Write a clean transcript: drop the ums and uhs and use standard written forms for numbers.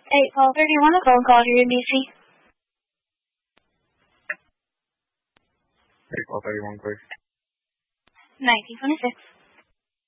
8-12-31, a phone call here in BC. 8-12-31, quick. 1926.